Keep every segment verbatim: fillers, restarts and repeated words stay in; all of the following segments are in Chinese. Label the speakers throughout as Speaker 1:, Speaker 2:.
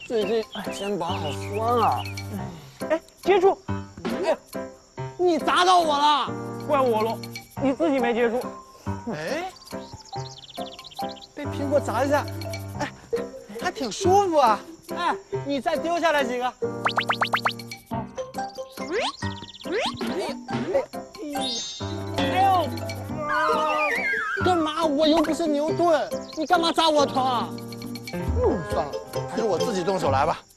Speaker 1: 最近肩膀好酸啊！
Speaker 2: 哎，接住！
Speaker 1: 哎，你砸到我了，
Speaker 2: 怪我喽，你自己没接住。
Speaker 1: 哎，被苹果砸一下，哎，还挺舒服啊！哎，你再丢下来几个。哎呦！干嘛？我又不是牛顿，你干嘛砸我疼啊？
Speaker 3: 嗯，算了，还是我自己动手来吧。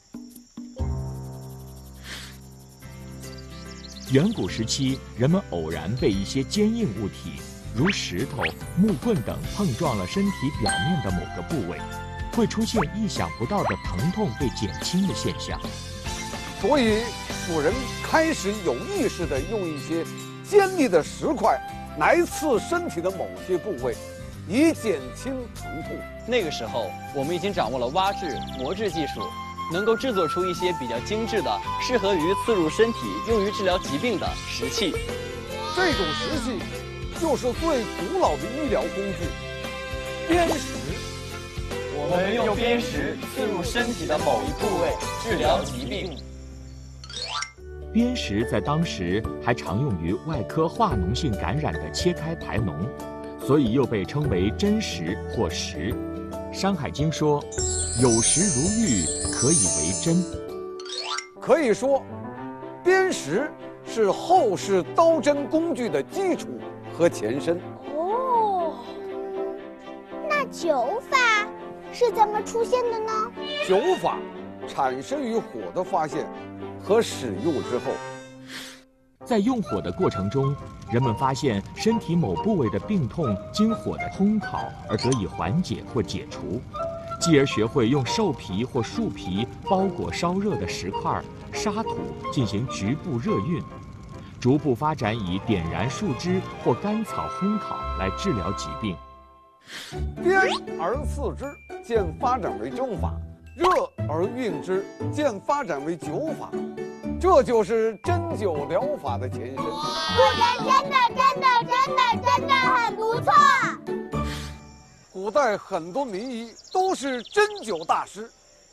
Speaker 4: 远古时期，人们偶然被一些坚硬物体，如石头、木棍等碰撞了身体表面的某个部位，会出现意想不到的疼痛被减轻的现象。
Speaker 5: 所以，古人开始有意识地用一些尖利的石块来刺身体的某些部位，以减轻疼痛。
Speaker 6: 那个时候，我们已经掌握了挖制、磨制技术，能够制作出一些比较精致的、适合于刺入身体、用于治疗疾病的石器。
Speaker 5: 这种石器就是最古老的医疗工具——砭石。
Speaker 6: 我们用砭石刺入身体的某一部位，治疗疾病。
Speaker 4: 砭石在当时还常用于外科化脓性感染的切开排脓，所以又被称为真石或石。《山海经》说：“有石如玉，可以为针。”
Speaker 5: 可以说，砭石是后世刀针工具的基础和前身。
Speaker 7: 哦，那灸法是怎么出现的呢？
Speaker 5: 灸法产生于火的发现和使用之后。
Speaker 4: 在用火的过程中，人们发现身体某部位的病痛经火的烘烤而得以缓解或解除，继而学会用兽皮或树皮包裹烧热的石块、沙土进行局部热运，逐步发展以点燃树枝或干草烘烤来治疗疾病。
Speaker 5: 砭而刺之，渐发展为针法；热而运之，渐发展为灸法。这就是针灸疗法的前身。
Speaker 7: 古人真的真的真的真的很不错。
Speaker 5: 古代很多名医都是针灸大师。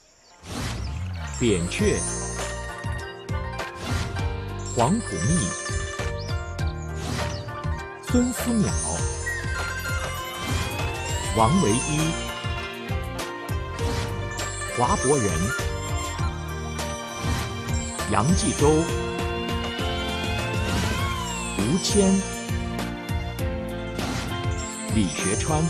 Speaker 4: 扁鹊、皇甫谧、孙思邈、王维一、华伯仁、杨继周、吴谦、李学川。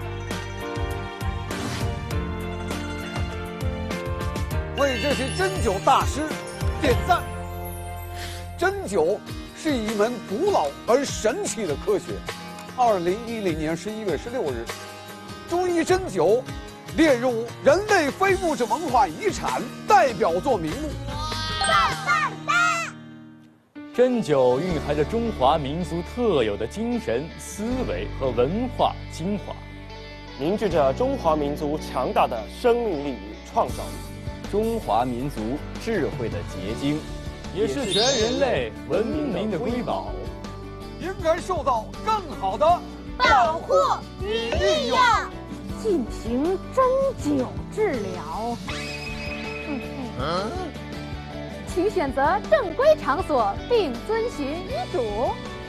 Speaker 5: 为这些针灸大师点赞。针灸是一门古老而神奇的科学。二零一零年十一月十六日，中医针灸列入人类非物质文化遗产代表作名录。
Speaker 7: 棒棒哒！
Speaker 8: 针灸蕴含着中华民族特有的精神、思维和文化精华，
Speaker 2: 凝聚着中华民族强大的生命力与创造力，
Speaker 6: 中华民族智慧的结晶，
Speaker 8: 也是全人类文明的瑰宝，
Speaker 5: 应该受到更好的
Speaker 7: 保护与利用。
Speaker 9: 进行针灸治疗。嗯嗯。请选择正规场所，并遵循医嘱。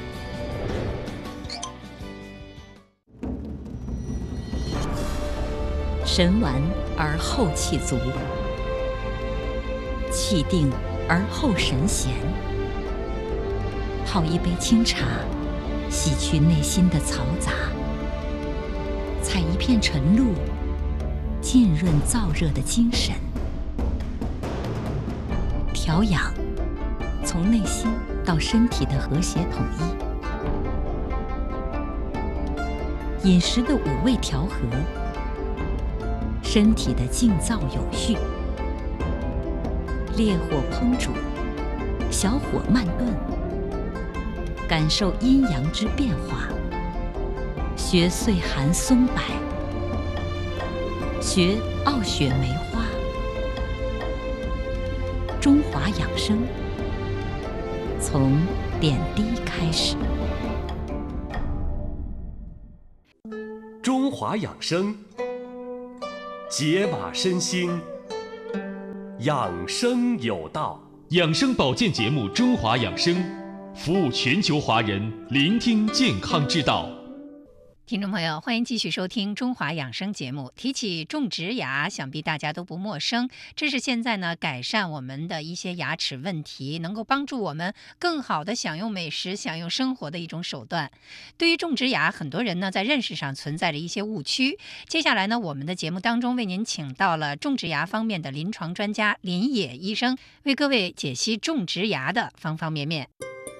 Speaker 10: 神完而后气足，气定而后神闲。泡一杯清茶，洗去内心的嘈杂；采一片晨露，浸润燥热的精神。调养，从内心到身体的和谐统一；饮食的五味调和，身体的静躁有序。烈火烹煮，小火慢炖，感受阴阳之变化。学岁寒松柏，学傲雪梅花。中华养生，从点滴开始。
Speaker 11: 中华养生，解码身心， 养生有道，
Speaker 12: 养生保健节目《中华养生》，服务全球华人，聆听健康之道。
Speaker 13: 听众朋友，欢迎继续收听《中华养生》节目。提起种植牙，想必大家都不陌生，这是现在呢改善我们的一些牙齿问题，能够帮助我们更好的享用美食、享用生活的一种手段。对于种植牙，很多人呢在认识上存在着一些误区。接下来呢，我们的节目当中为您请到了种植牙方面的临床专家林野医生，为各位解析种植牙的方方面面。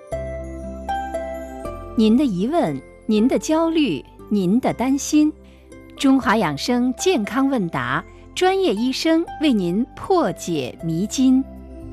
Speaker 13: 您的疑问，您的焦虑，您的担心，中华养生健康问答，专业医生为您破解迷津。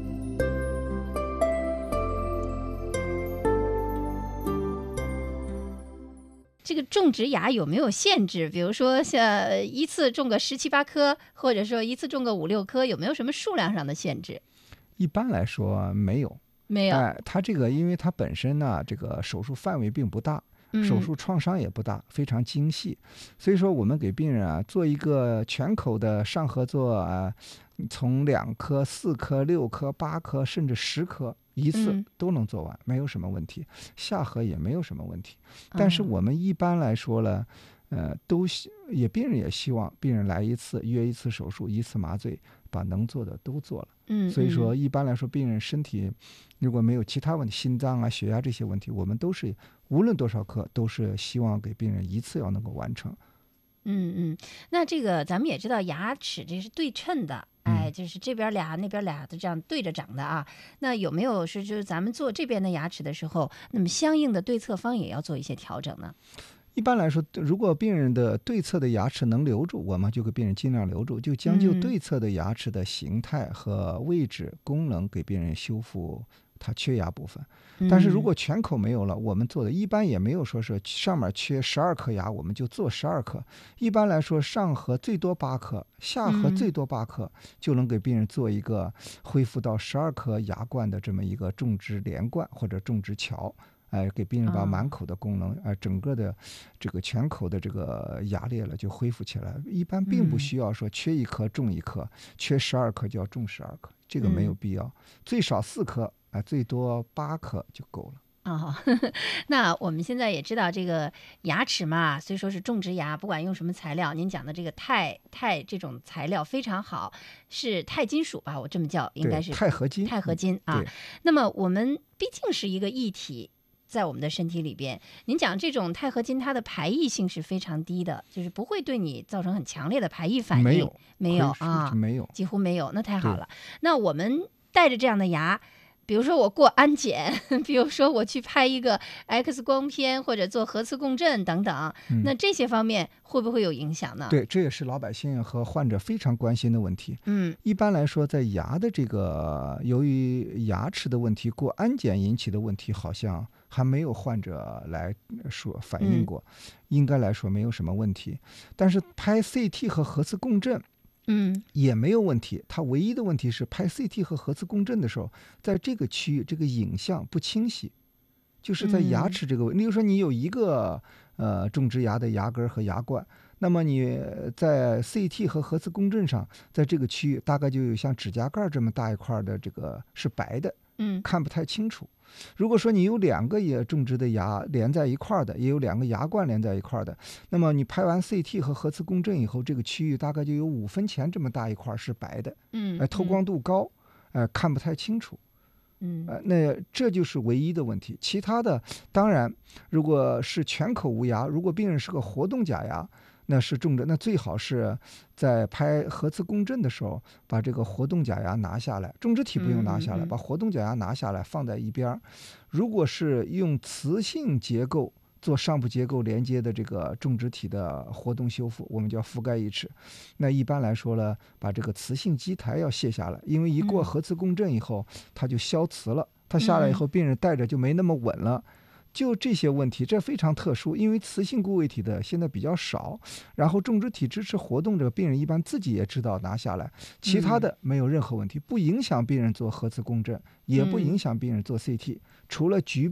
Speaker 13: 这个种植牙有没有限制？比如说，像一次种个十七八颗，或者说一次种个五六颗，有没有什么数量上的限制？
Speaker 14: 一般来说没有，
Speaker 13: 没有。
Speaker 14: 哎，它这个因为它本身呢，这个手术范围并不大。手术创伤也不大，非常精细，所以说我们给病人啊做一个全口的上颌做啊，从两颗、四颗、六颗、八颗，甚至十颗一次都能做完，没有什么问题。下颌也没有什么问题，但是我们一般来说呢，呃，都也病人也希望病人来一次约一次手术，一次麻醉，把能做的都做了。
Speaker 13: 嗯，
Speaker 14: 所以说一般来说，病人身体如果没有其他问题，心脏啊、血压这些问题，我们都是无论多少颗，都是希望给病人一次要能够完成。
Speaker 13: 嗯嗯，那这个咱们也知道，牙齿这是对称的，哎，就是这边俩那边俩的这样对着长的啊。那有没有是就是咱们做这边的牙齿的时候，那么相应的对侧方也要做一些调整呢？
Speaker 14: 一般来说，如果病人的对侧的牙齿能留住，我们就给病人尽量留住，就将就对侧的牙齿的形态和位置、功能，给病人修复它缺牙部分。但是如果全口没有了，我们做的一般也没有说是上面缺十二颗牙，我们就做十二颗。一般来说，上颌最多八颗，下颌最多八颗，就能给病人做一个恢复到十二颗牙冠的这么一个种植连冠或者种植桥。哎，给病人把满口的功能，哎，整个的这个全口的这个牙列了就恢复起来。一般并不需要说缺一颗种一颗，缺十二颗就要种十二颗，这个没有必要。最少四颗，哎，最多八颗就够了。
Speaker 13: 哦，呵呵，那我们现在也知道，这个牙齿嘛，虽说是种植牙，不管用什么材料，您讲的这个钛钛这种材料非常好，是钛金属吧？我这么叫，应该是
Speaker 14: 钛合金。
Speaker 13: 钛合金啊。那么我们毕竟是一个液体。在我们的身体里边，您讲这种钛合金，它的排异性是非常低的，就是不会对你造成很强烈的排异反应。
Speaker 14: 没有，
Speaker 13: 没有啊，
Speaker 14: 没有，
Speaker 13: 几乎没有。那太好了。那我们带着这样的牙，比如说我过安检，比如说我去拍一个 X 光片或者做核磁共振等等，嗯、那这些方面会不会有影响呢？
Speaker 14: 对，这也是老百姓和患者非常关心的问题。
Speaker 13: 嗯，
Speaker 14: 一般来说，在牙的这个由于牙齿的问题过安检引起的问题，好像还没有患者来说反映过，嗯、应该来说没有什么问题。但是拍 C T 和核磁共振，
Speaker 13: 嗯，
Speaker 14: 也没有问题。它唯一的问题是拍 C T 和核磁共振的时候，在这个区域这个影像不清晰，就是在牙齿这个位。例如说，你有一个呃种植牙的牙根和牙冠，那么你在 C T 和核磁共振上，在这个区域大概就有像指甲盖这么大一块的这个是白的，
Speaker 13: 嗯，
Speaker 14: 看不太清楚。如果说你有两个也种植的牙连在一块的，也有两个牙冠连在一块的，那么你拍完 C T 和核磁共振以后，这个区域大概就有五分钱这么大一块是白的，
Speaker 13: 嗯，
Speaker 14: 呃，透光度高，呃，看不太清楚，
Speaker 13: 嗯，
Speaker 14: 呃，那这就是唯一的问题。其他的，当然，如果是全口无牙，如果病人是个活动假牙，那是种植，那最好是在拍核磁共振的时候，把这个活动假牙拿下来，种植体不用拿下来，
Speaker 13: 嗯嗯
Speaker 14: 把活动假牙拿下来放在一边。如果是用磁性结构做上部结构连接的这个种植体的活动修复，我们叫覆盖义齿。那一般来说呢，把这个磁性基台要卸下来，因为一过核磁共振以后，它就消磁了，它下来以后，病人戴着就没那么稳了。就这些问题，这非常特殊，因为磁性固位体的现在比较少，然后种植体支持活动，这个病人一般自己也知道拿下来，其他的没有任何问题，不影响病人做核磁共振，也不影响病人做 C T，、嗯、除了局部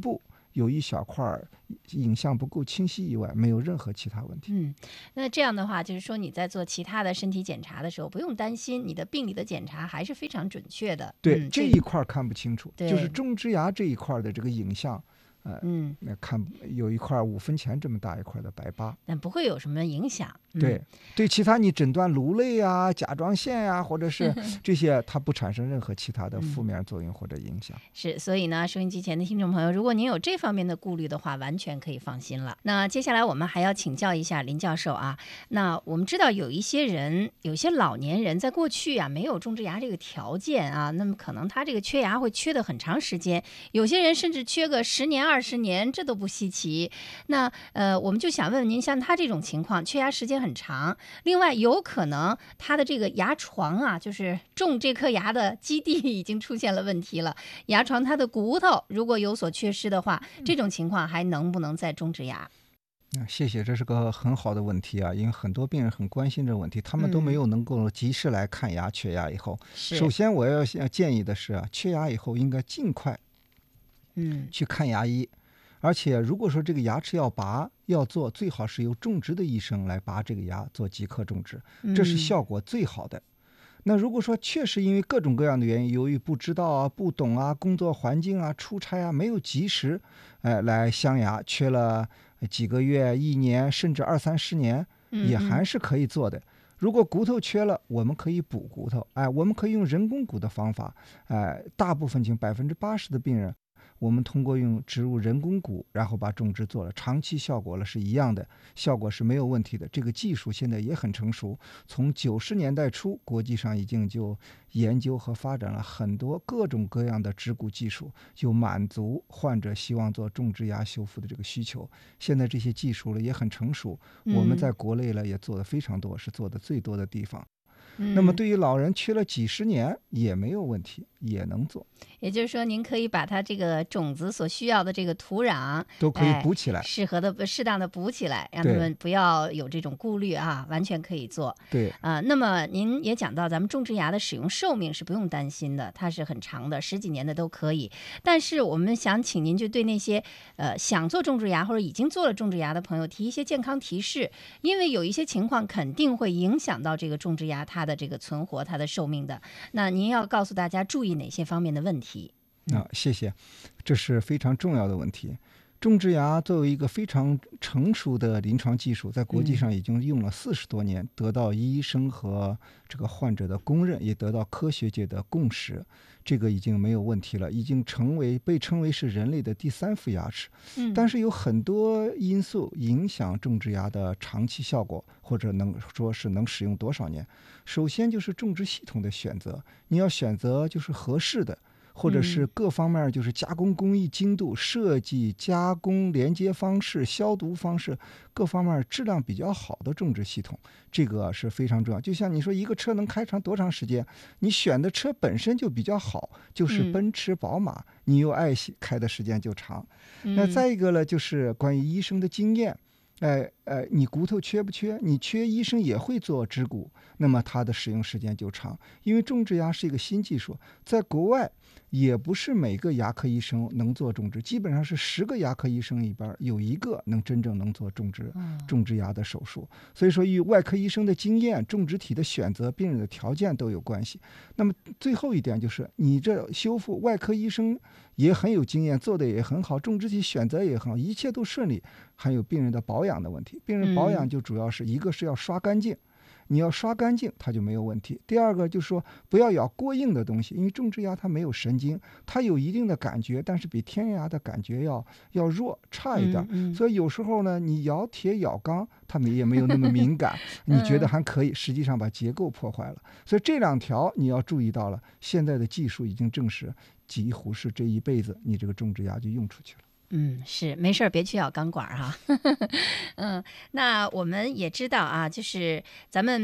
Speaker 14: 有一小块儿影像不够清晰以外，没有任何其他问题。
Speaker 13: 嗯，那这样的话，就是说你在做其他的身体检查的时候，不用担心，你的病理的检查还是非常准确的。
Speaker 14: 对，
Speaker 13: 嗯、
Speaker 14: 这一块看不清楚，
Speaker 13: 对
Speaker 14: 就是种植牙这一块的这个影像。呃，
Speaker 13: 嗯，
Speaker 14: 那看有一块五分钱这么大一块的白疤，
Speaker 13: 但不会有什么影响。嗯、
Speaker 14: 对，对，其他你诊断颅内啊、甲状腺呀、啊，或者是这些，它不产生任何其他的负面作用或者影响。
Speaker 13: 嗯、是，所以呢，收音机前的听众朋友，如果您有这方面的顾虑的话，完全可以放心了。那接下来我们还要请教一下林教授啊。那我们知道有一些人，有些老年人在过去啊没有种植牙这个条件啊，那么可能他这个缺牙会缺得很长时间，有些人甚至缺个十年、二十年，这都不稀奇。那呃，我们就想问问您，像他这种情况，缺牙时间很长，另外有可能他的这个牙床啊，就是种这颗牙的基地已经出现了问题了，牙床它的骨头如果有所缺失的话，这种情况还能不能再种植牙？
Speaker 14: 啊，谢谢，这是个很好的问题啊，因为很多病人很关心这个问题，他们都没有能够及时来看牙，缺牙以后，首先我要建议的是啊，缺牙以后应该尽快，
Speaker 13: 嗯，
Speaker 14: 去看牙医。而且如果说这个牙齿要拔要做，最好是由种植的医生来拔这个牙做即刻种植，这是效果最好的。嗯、那如果说确实因为各种各样的原因，由于不知道啊、不懂啊、工作环境啊、出差啊，没有及时呃来镶牙，缺了几个月、一年甚至二三十年，也还是可以做的。嗯嗯，如果骨头缺了，我们可以补骨头，哎，我们可以用人工骨的方法，哎，大部分情百分之八十的病人。我们通过用植入人工骨，然后把种植做了，长期效果了是一样的，效果是没有问题的。这个技术现在也很成熟，从九十年代初，国际上已经就研究和发展了很多各种各样的植骨技术，就满足患者希望做种植牙修复的这个需求。现在这些技术了也很成熟，我们在国内了也做的非常多，是做的最多的地方。
Speaker 13: 嗯、
Speaker 14: 那么对于老人缺了几十年也没有问题，也能做。
Speaker 13: 也就是说，您可以把它这个种子所需要的这个土壤
Speaker 14: 都可以补起来，
Speaker 13: 哎、适合的、适当的补起来，让他们不要有这种顾虑啊，完全可以做。
Speaker 14: 对
Speaker 13: 啊、呃，那么您也讲到，咱们种植牙的使用寿命是不用担心的，它是很长的，十几年的都可以。但是我们想请您就对那些呃想做种植牙或者已经做了种植牙的朋友提一些健康提示，因为有一些情况肯定会影响到这个种植牙它的这个存活、它的寿命的。那您要告诉大家注意哪些方面的问题？
Speaker 14: 啊，谢谢，这是非常重要的问题。种植牙作为一个非常成熟的临床技术，在国际上已经用了四十多年，嗯、得到医生和这个患者的公认，也得到科学界的共识，这个已经没有问题了，已经成为被称为是人类的第三副牙齿。
Speaker 13: 嗯，
Speaker 14: 但是有很多因素影响种植牙的长期效果，或者能说是能使用多少年。首先就是种植系统的选择，你要选择就是合适的。或者是各方面就是加工工艺精度、设计、加工连接方式、消毒方式各方面质量比较好的种植系统，这个是非常重要。就像你说一个车能开长多长时间，你选的车本身就比较好，就是奔驰、宝马，你又爱惜开的时间就长。那再一个呢，就是关于医生的经验。哎呃，你骨头缺不缺？你缺，医生也会做植骨，那么它的使用时间就长。因为种植牙是一个新技术，在国外也不是每个牙科医生能做种植，基本上是十个牙科医生里边有一个能真正能做种植、嗯、种植牙的手术。所以说，与外科医生的经验、种植体的选择、病人的条件都有关系。那么最后一点就是，你这修复，外科医生也很有经验，做的也很好，种植体选择也很好，一切都顺利。还有病人的保养的问题，病人保养就主要是一个是要刷干净，你要刷干净它就没有问题。第二个就是说不要咬过硬的东西，因为种植牙它没有神经，它有一定的感觉，但是比天然牙的感觉要要弱差一点、嗯嗯、所以有时候呢你咬铁咬钢它们也没有那么敏感你觉得还可以，实际上把结构破坏了。所以这两条你要注意到了，现在的技术已经证实几乎是这一辈子你这个种植牙就用出去了。
Speaker 13: 嗯，是，没事儿别去咬钢管哈、啊。嗯，那我们也知道啊，就是咱们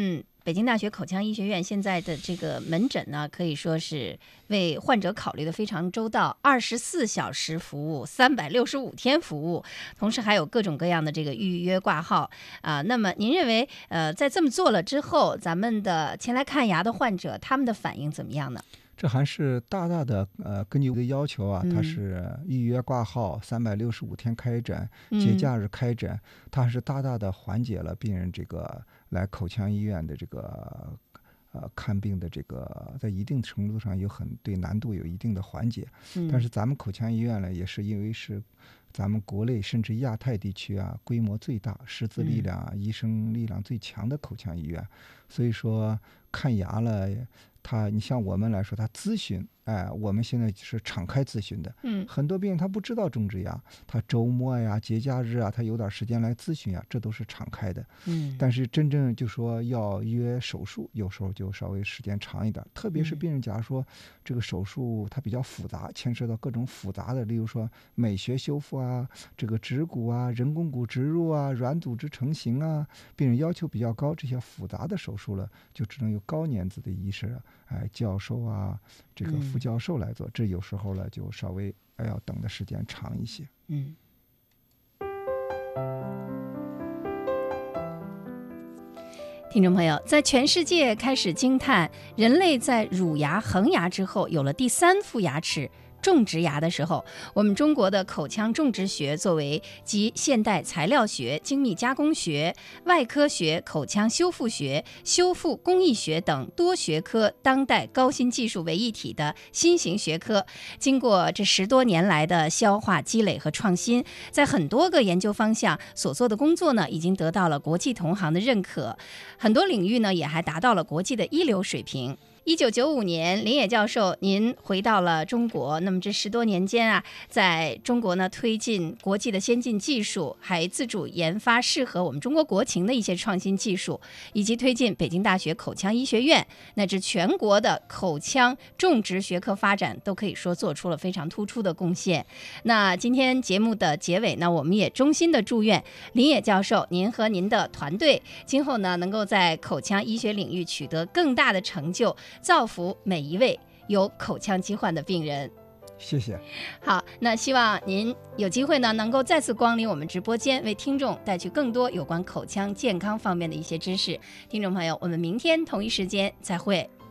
Speaker 13: 北京大学口腔医学院现在的这个门诊呢，可以说是为患者考虑的非常周到，二十四小时服务，三百六十五天服务，同时还有各种各样的这个预约挂号啊、呃。那么您认为，呃，在这么做了之后，咱们的前来看牙的患者，他们的反应怎么样呢？
Speaker 14: 这还是大大的呃，根据我的要求啊，
Speaker 13: 嗯、
Speaker 14: 它是预约挂号，三百六十五天开诊，
Speaker 13: 嗯、
Speaker 14: 节假日开诊，它是大大的缓解了病人这个来口腔医院的这个呃看病的这个，在一定程度上有很对难度有一定的缓解。
Speaker 13: 嗯、
Speaker 14: 但是咱们口腔医院呢，也是因为是咱们国内甚至亚太地区啊，规模最大、师资力量啊、嗯、医生力量最强的口腔医院，所以说看牙了。他，你像我们来说，他咨询，哎，我们现在是敞开咨询的。
Speaker 13: 嗯，
Speaker 14: 很多病人他不知道种植牙，他周末呀、节假日啊，他有点时间来咨询呀，这都是敞开的。
Speaker 13: 嗯，
Speaker 14: 但是真正就说要约手术，有时候就稍微时间长一点。特别是病人，假如说这个手术它比较复杂，牵涉到各种复杂的，例如说美学修复啊，这个植骨啊、人工骨植入啊、软组织成型啊，病人要求比较高，这些复杂的手术了，就只能由高年资的医生啊。哎，教授啊，这个副教授来做，嗯、这有时候呢就稍微哎要等的时间长一些。
Speaker 13: 嗯。听众朋友，在全世界开始惊叹人类在乳牙、恒牙之后有了第三副牙齿。种植牙的时候，我们中国的口腔种植学作为集现代材料学、精密加工学、外科学、口腔修复学、修复工艺学等多学科当代高新技术为一体的新型学科，经过这十多年来的消化积累和创新，在很多个研究方向所做的工作呢，已经得到了国际同行的认可，很多领域呢也还达到了国际的一流水平。一九九五年，林野教授，您回到了中国。那么这十多年间啊，在中国呢推进国际的先进技术，还自主研发适合我们中国国情的一些创新技术，以及推进北京大学口腔医学院乃至全国的口腔种植学科发展，都可以说做出了非常突出的贡献。那今天节目的结尾呢，我们也衷心的祝愿林野教授，您和您的团队今后呢，能够在口腔医学领域取得更大的成就。造福每一位有口腔疾患的病人。
Speaker 14: 谢谢。
Speaker 13: 好，那希望您有机会呢，能够再次光临我们直播间，为听众带去更多有关口腔健康方面的一些知识。听众朋友，我们明天同一时间再会。